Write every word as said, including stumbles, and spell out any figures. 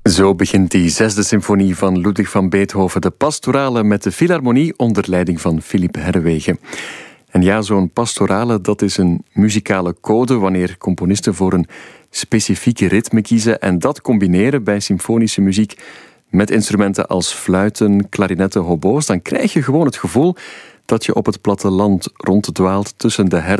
Zo begint die zesde symfonie van Ludwig van Beethoven, de pastorale met de Philharmonie onder leiding van Philipp Herrewegen. En ja, zo'n pastorale, dat is een muzikale code wanneer componisten voor een specifieke ritme kiezen en dat combineren bij symfonische muziek met instrumenten als fluiten, klarinetten, hobo's, dan krijg je gewoon het gevoel dat je op het platteland ronddwaalt tussen de her